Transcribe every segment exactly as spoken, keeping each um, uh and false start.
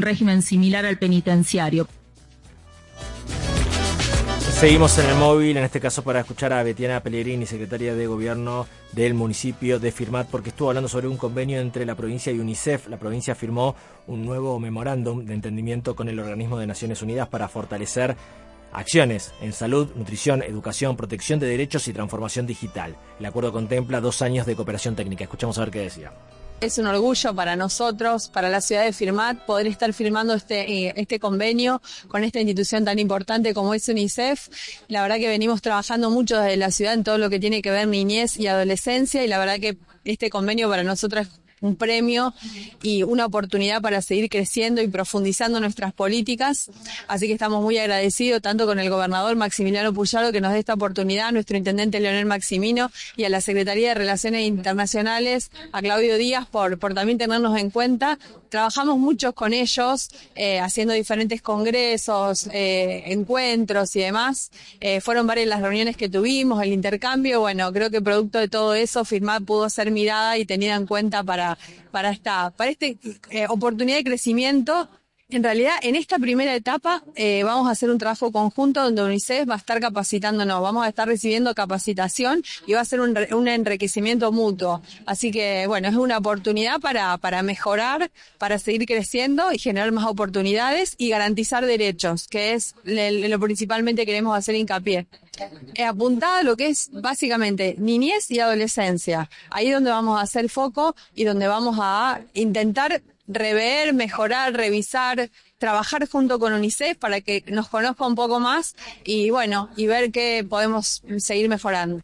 un régimen similar al penitenciario. Seguimos en el móvil, en este caso para escuchar a Betiana Pellegrini, secretaria de Gobierno del municipio de Firmat, porque estuvo hablando sobre un convenio entre la provincia y UNICEF. La provincia firmó un nuevo memorándum de entendimiento con el organismo de Naciones Unidas para fortalecer acciones en salud, nutrición, educación, protección de derechos y transformación digital. El acuerdo contempla dos años de cooperación técnica. Escuchamos a ver qué decía. Es un orgullo para nosotros, para la ciudad de Firmat, poder estar firmando este, este convenio con esta institución tan importante como es UNICEF. La verdad que venimos trabajando mucho desde la ciudad en todo lo que tiene que ver niñez y adolescencia, y la verdad que este convenio para nosotros es un premio y una oportunidad para seguir creciendo y profundizando nuestras políticas. Así que estamos muy agradecidos tanto con el gobernador Maximiliano Puyaro, que nos dé esta oportunidad, a nuestro intendente Leonel Maximino y a la Secretaría de Relaciones Internacionales, a Claudio Díaz, por, por también tenernos en cuenta. Trabajamos muchos con ellos, eh, haciendo diferentes congresos, eh, encuentros y demás. Eh, fueron varias las reuniones que tuvimos, el intercambio. Bueno, creo que producto de todo eso, Firmat pudo ser mirada y tenida en cuenta para para esta para este eh, oportunidad de crecimiento. En realidad, en esta primera etapa eh, vamos a hacer un trabajo conjunto donde UNICEF va a estar capacitándonos, vamos a estar recibiendo capacitación y va a ser un, un enriquecimiento mutuo. Así que, bueno, es una oportunidad para, para mejorar, para seguir creciendo y generar más oportunidades y garantizar derechos, que es le, lo principalmente queremos hacer hincapié. Eh, apuntada a lo que es básicamente niñez y adolescencia. Ahí es donde vamos a hacer foco y donde vamos a intentar rever, mejorar, revisar, trabajar junto con UNICEF para que nos conozca un poco más y bueno, y ver qué podemos seguir mejorando.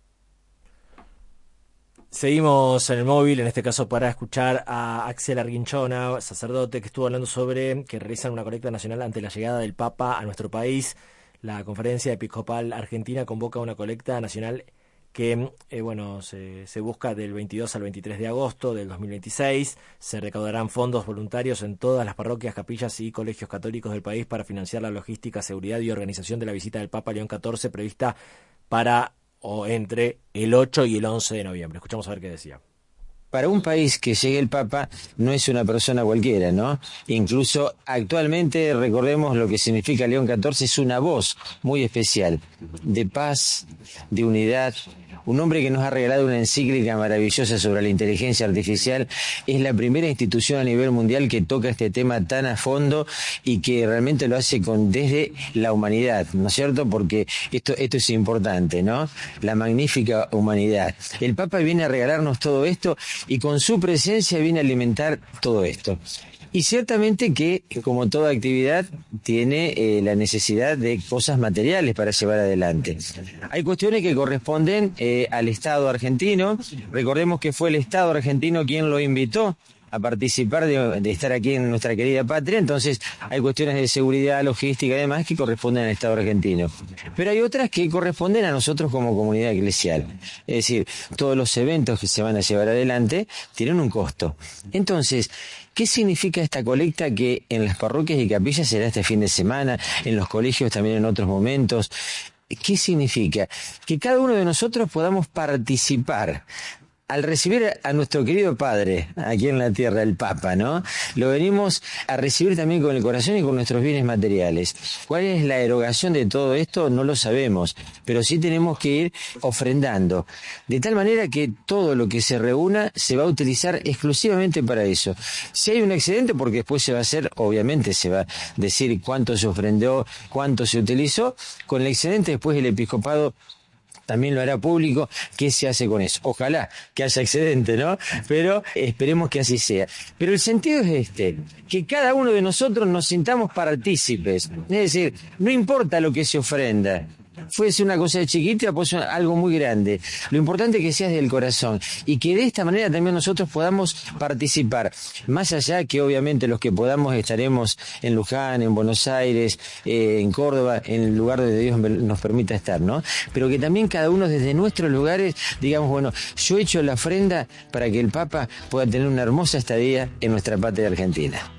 Seguimos en el móvil, en este caso para escuchar a Axel Arginchona, sacerdote, que estuvo hablando sobre que realizan una colecta nacional ante la llegada del Papa a nuestro país. La Conferencia Episcopal Argentina convoca una colecta nacional que eh, bueno se, se busca del veintidós al veintitrés de agosto del dos mil veintiséis. Se recaudarán fondos voluntarios en todas las parroquias, capillas y colegios católicos del país para financiar la logística, seguridad y organización de la visita del Papa León catorce, prevista para o entre el ocho y el once de noviembre. Escuchamos a ver qué decía. Para un país que llegue el Papa no es una persona cualquiera, ¿no? Incluso actualmente, recordemos lo que significa León catorce, es una voz muy especial, de paz, de unidad. Un hombre que nos ha regalado una encíclica maravillosa sobre la inteligencia artificial. Es la primera institución a nivel mundial que toca este tema tan a fondo y que realmente lo hace con desde la humanidad, ¿no es cierto? Porque esto, esto es importante, ¿no? La magnífica humanidad. El Papa viene a regalarnos todo esto y con su presencia viene a alimentar todo esto. Y ciertamente que, como toda actividad, tiene eh, la necesidad de cosas materiales para llevar adelante. Hay cuestiones que corresponden eh, al Estado argentino. Recordemos que fue el Estado argentino quien lo invitó a participar de, de estar aquí en nuestra querida patria. Entonces hay cuestiones de seguridad, logística y demás que corresponden al Estado argentino. Pero hay otras que corresponden a nosotros como comunidad eclesial. Es decir, todos los eventos que se van a llevar adelante tienen un costo. Entonces, ¿qué significa esta colecta que en las parroquias y capillas será este fin de semana, en los colegios también en otros momentos? ¿Qué significa? Que cada uno de nosotros podamos participar. Al recibir a nuestro querido Padre aquí en la tierra, el Papa, ¿no? Lo venimos a recibir también con el corazón y con nuestros bienes materiales. ¿Cuál es la erogación de todo esto? No lo sabemos, pero sí tenemos que ir ofrendando. De tal manera que todo lo que se reúna se va a utilizar exclusivamente para eso. Si hay un excedente, porque después se va a hacer, obviamente se va a decir cuánto se ofrendó, cuánto se utilizó, con el excedente después el episcopado también lo hará público qué se hace con eso. Ojalá que haya excedente, ¿no? Pero esperemos que así sea. Pero el sentido es este, que cada uno de nosotros nos sintamos partícipes. Es decir, no importa lo que se ofrenda. Fuese una cosa chiquita, pues algo muy grande. Lo importante es que sea del corazón y que de esta manera también nosotros podamos participar. Más allá que obviamente los que podamos estaremos en Luján, en Buenos Aires, eh, en Córdoba, en el lugar donde Dios nos permita estar, ¿no? Pero que también cada uno desde nuestros lugares digamos, bueno, yo he hecho la ofrenda para que el Papa pueda tener una hermosa estadía en nuestra patria argentina.